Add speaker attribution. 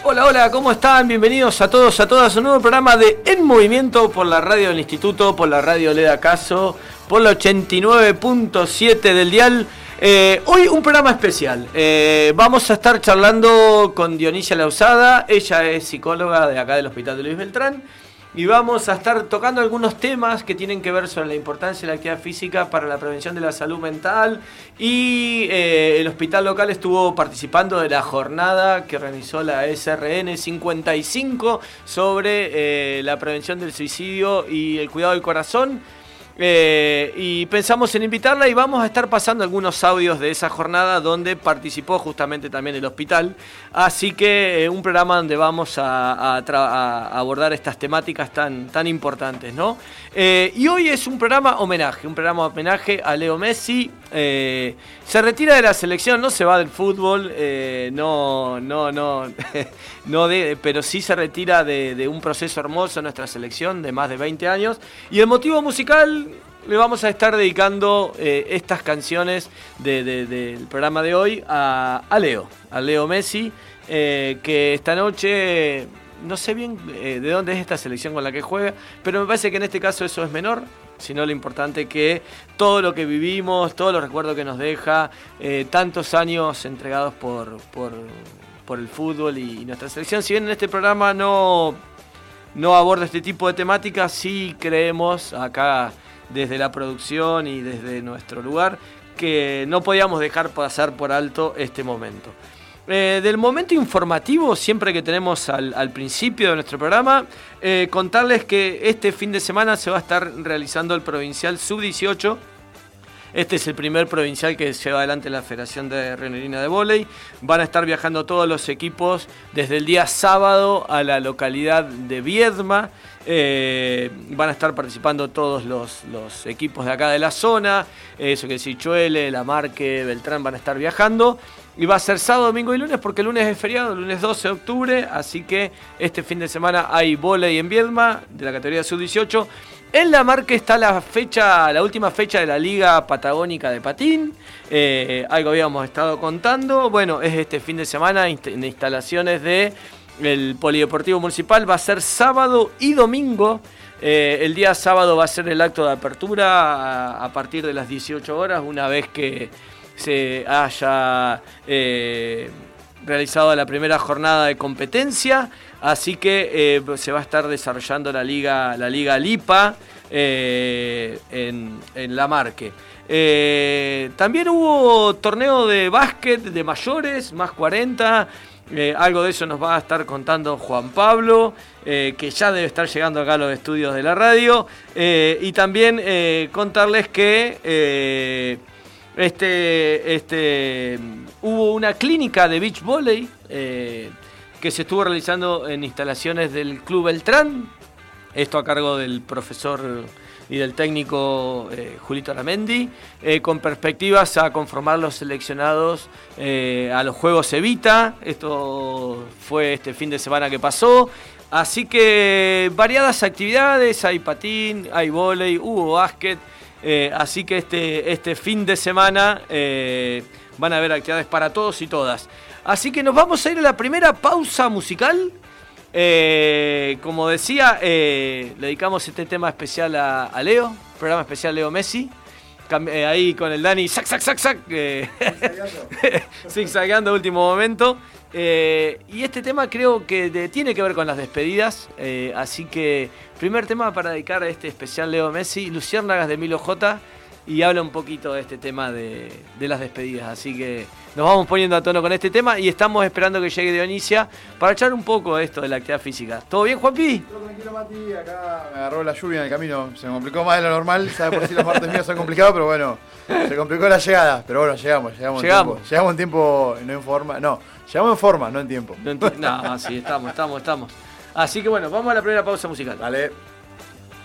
Speaker 1: Hola, hola, ¿cómo están? Bienvenidos a todos, a todas a un nuevo programa de En Movimiento por la radio del Instituto, por la radio Leda Caso, por la 89.7 del dial. Hoy un programa especial. Vamos a estar charlando con Dionisia Lausada. Ella es psicóloga de acá del Hospital de Luis Beltrán. Y vamos a estar tocando algunos temas que tienen que ver sobre la importancia de la actividad física para la prevención de la salud mental. Y el hospital local estuvo participando de la jornada que organizó la SRN 55 sobre la prevención del suicidio y el cuidado del corazón. Y pensamos en invitarla y vamos a estar pasando algunos audios de esa jornada donde participó justamente también el hospital. Así que un programa donde vamos a abordar estas temáticas tan importantes, ¿no? Y hoy es un programa homenaje a Leo Messi. Se retira de la selección, no se va del fútbol, pero sí se retira de un proceso hermoso en nuestra selección de más de 20 años. Y el motivo musical, le vamos a estar dedicando estas canciones del programa de hoy a Leo Messi, que esta noche, no sé bien de dónde es esta selección con la que juega, pero me parece que en este caso eso es menor, sino lo importante que todo lo que vivimos, todos los recuerdos que nos deja, tantos años entregados por el fútbol y nuestra selección. Si bien en este programa no aborda este tipo de temáticas, sí creemos acá desde la producción y desde nuestro lugar que no podíamos dejar pasar por alto este momento. Del momento informativo, siempre que tenemos al principio de nuestro programa, contarles que este fin de semana se va a estar realizando el Provincial Sub-18. Este es el primer provincial que lleva adelante la Federación de Rionegrinas de Vóley. Van a estar viajando todos los equipos desde el día sábado a la localidad de Viedma. Van a estar participando todos los equipos de acá de la zona. Eso que decir, Chuele, La Marque, Beltrán van a estar viajando. Y va a ser sábado, domingo y lunes, porque el lunes es feriado, el lunes 12 de octubre. Así que este fin de semana hay vóley en Viedma, de la categoría sub-18. En La Marque está la última fecha de la Liga Patagónica de Patín. Algo habíamos estado contando. Bueno, es este fin de semana en instalaciones del Polideportivo Municipal. Va a ser sábado y domingo. El día sábado va a ser el acto de apertura a partir de las 18 horas, una vez que se haya realizado la primera jornada de competencia. Así que se va a estar desarrollando la Liga Lipa en La Marque. También hubo torneo de básquet de mayores, más 40. Algo de eso nos va a estar contando Juan Pablo, que ya debe estar llegando acá a los estudios de la radio. Y también contarles que hubo una clínica de beach volley que se estuvo realizando en instalaciones del Club Beltrán. Esto a cargo del profesor y del técnico Julito Aramendi, con perspectivas a conformar los seleccionados a los Juegos Evita. Esto fue este fin de semana que pasó. Así que variadas actividades, hay patín, hay vóley, hubo básquet. Así que este fin de semana van a haber actividades para todos y todas. Así que nos vamos a ir a la primera pausa musical. Como decía, le dedicamos este tema especial a Leo, programa especial Leo Messi. Ahí con el Dani, sac, zigzagueando último momento. Y este tema creo que tiene que ver con las despedidas. Así que, primer tema para dedicar a este especial Leo Messi, Luciérnagas de Milo J. Y habla un poquito de este tema de las despedidas. Así que nos vamos poniendo a tono con este tema y estamos esperando que llegue Dionisia para echar un poco de esto de la actividad física. ¿Todo bien, Juanpi?
Speaker 2: Todo tranquilo, Mati. Acá me agarró la lluvia en el camino. Se me complicó más de lo normal. Sabe por si los martes míos son complicados, pero bueno, se complicó la llegada. Pero bueno, llegamos en tiempo, no en forma. No, llegamos en forma, no en tiempo.
Speaker 1: No, sí, estamos. Así que bueno, vamos a la primera pausa musical.
Speaker 2: Dale.